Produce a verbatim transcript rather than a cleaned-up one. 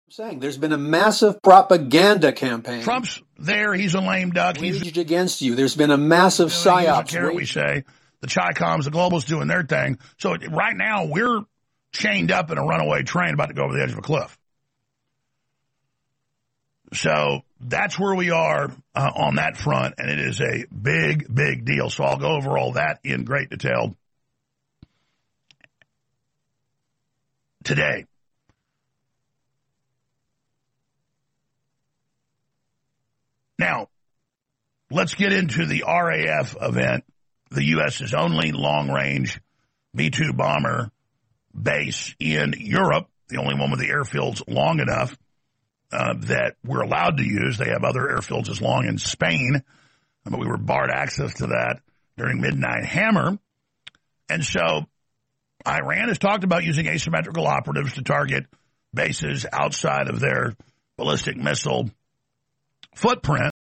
saying there's been a massive propaganda campaign. Trump's there. He's a lame duck. He's waged against you. There's been a massive psyops. Care, we say the Chi-Coms, the globals doing their thing. So right now we're chained up in a runaway train about to go over the edge of a cliff. So that's where we are uh, on that front, and it is a big, big deal. So I'll go over all that in great detail today. Now, let's get into the R A F event, the U S's only long-range B two bomber base in Europe, the only one with the airfields long enough uh, that we're allowed to use. They have other airfields as long in Spain, but we were barred access to that during Midnight Hammer. And so Iran has talked about using asymmetrical operatives to target bases outside of their ballistic missile footprint.